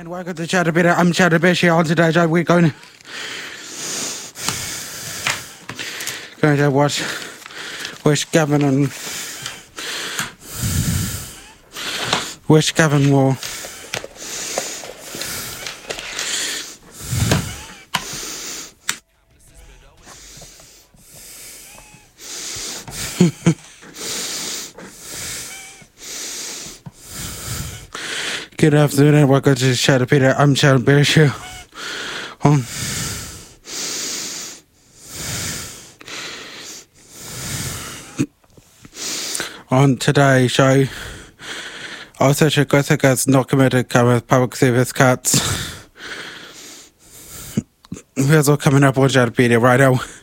And welcome to Chatterbit. I'm Chatterbish. On today's show, we're going to watch Gavin will Good afternoon and welcome to Chatterbit. I'm Chatterbish. On today's show, I'll search a Gothic as not committed with public service cuts. Here's all coming up on Chatterbit right now.